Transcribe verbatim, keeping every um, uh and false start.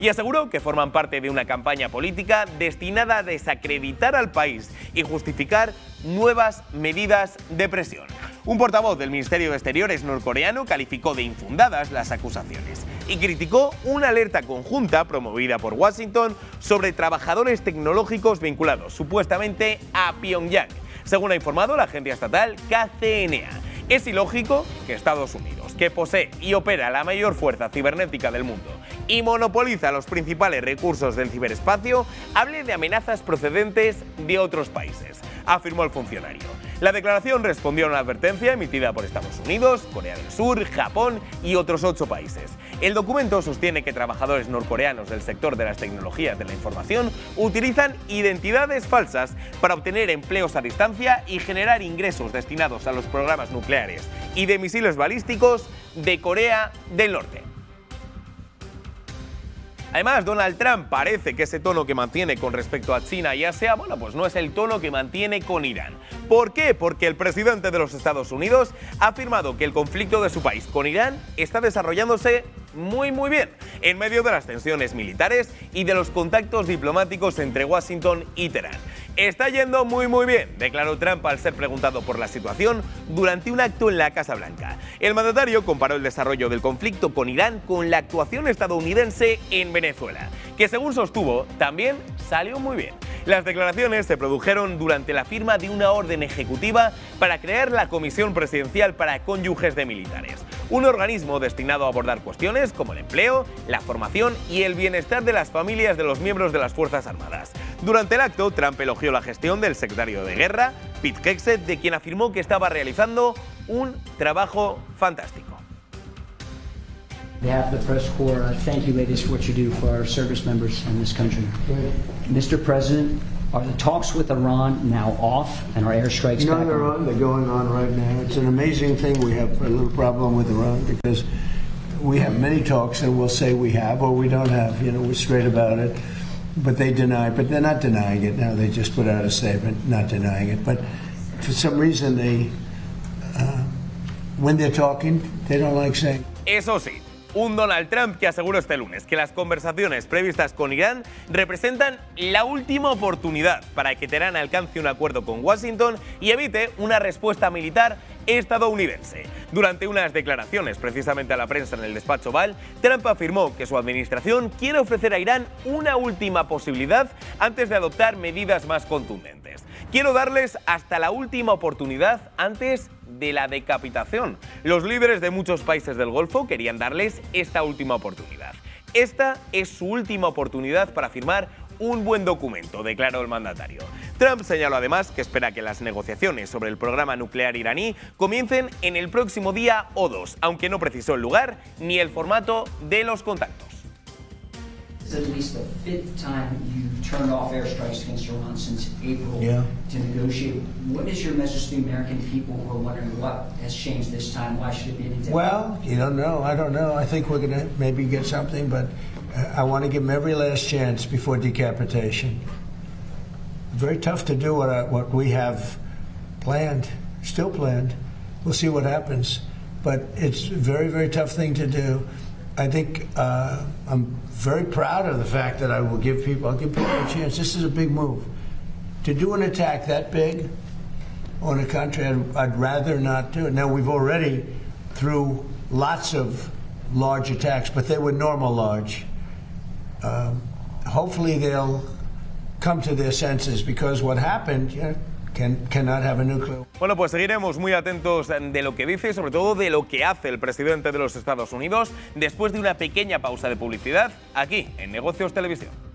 Y aseguró que forman parte de una campaña política destinada a desacreditar al país y justificar nuevas medidas de presión. Un portavoz del Ministerio de Exteriores norcoreano calificó de infundadas las acusaciones y criticó una alerta conjunta promovida por Washington sobre trabajadores tecnológicos vinculados supuestamente a Pyongyang, según ha informado la agencia estatal K C N A. Es ilógico que Estados Unidos, que posee y opera la mayor fuerza cibernética del mundo y monopoliza los principales recursos del ciberespacio, hable de amenazas procedentes de otros países, afirmó el funcionario. La declaración respondió a una advertencia emitida por Estados Unidos, Corea del Sur, Japón y otros ocho países. El documento sostiene que trabajadores norcoreanos del sector de las tecnologías de la información utilizan identidades falsas para obtener empleos a distancia y generar ingresos destinados a los programas nucleares y de misiles balísticos de Corea del Norte. Además, Donald Trump parece que ese tono que mantiene con respecto a China y Asia, bueno, pues no es el tono que mantiene con Irán. ¿Por qué? Porque el presidente de los Estados Unidos ha afirmado que el conflicto de su país con Irán está desarrollándose muy muy bien, en medio de las tensiones militares y de los contactos diplomáticos entre Washington y Teherán. Está yendo muy muy bien, declaró Trump al ser preguntado por la situación durante un acto en la Casa Blanca. El mandatario comparó el desarrollo del conflicto con Irán con la actuación estadounidense en Venezuela, que según sostuvo, también salió muy bien. Las declaraciones se produjeron durante la firma de una orden ejecutiva para crear la Comisión Presidencial para Cónyuges de Militares, un organismo destinado a abordar cuestiones como el empleo, la formación y el bienestar de las familias de los miembros de las Fuerzas Armadas. Durante el acto, Trump elogió la gestión del secretario de Guerra, Pete Hegseth, de quien afirmó que estaba realizando un trabajo fantástico. On behalf of the press corps, uh, thank you, ladies, for what you do for our service members in this country. Mister President, are the talks with Iran now off and are airstrikes no, back they're on? on? They're going on right now. It's an amazing thing. We have a little problem with Iran because we have many talks and we'll say we have or we don't have. You know, we're straight about it. But they deny, but they're not denying it now. They just put out a statement not denying it. But for some reason, they, uh, when they're talking, they don't like saying. Eso sí, un Donald Trump que aseguró este lunes que las conversaciones previstas con Irán representan la última oportunidad para que Teherán alcance un acuerdo con Washington y evite una respuesta militar estadounidense. Durante unas declaraciones precisamente a la prensa en el despacho Oval, Trump afirmó que su administración quiere ofrecer a Irán una última posibilidad antes de adoptar medidas más contundentes. Quiero darles hasta la última oportunidad antes de la decapitación. Los líderes de muchos países del Golfo querían darles esta última oportunidad. Esta es su última oportunidad para firmar un buen documento, declaró el mandatario. Trump señaló además que espera que las negociaciones sobre el programa nuclear iraní comiencen en el próximo día o dos, aunque no precisó el lugar ni el formato de los contactos. This is at least the fifth time you've turned off airstrikes against Iran since April Yeah. to negotiate. What is your message to the American people who are wondering what has changed this time? Why should it be any different? Well, you don't know. I don't know. I think we're going to maybe get something, but uh, I want to give them every last chance before decapitation. Very tough to do what, I, what we have planned, still planned. We'll see what happens. But it's a very, very tough thing to do. I think uh, I'm very proud of the fact that I will give people, I'll give people a chance. This is a big move. To do an attack that big on a country, I'd, I'd rather not do it. Now, we've already, through lots of large attacks, but they were normal large. Um, hopefully they'll come to their senses, because what happened, you know, Can, cannot have a nuclear. Bueno, pues seguiremos muy atentos de lo que dice y sobre todo de lo que hace el presidente de los Estados Unidos después de una pequeña pausa de publicidad aquí en Negocios Televisión.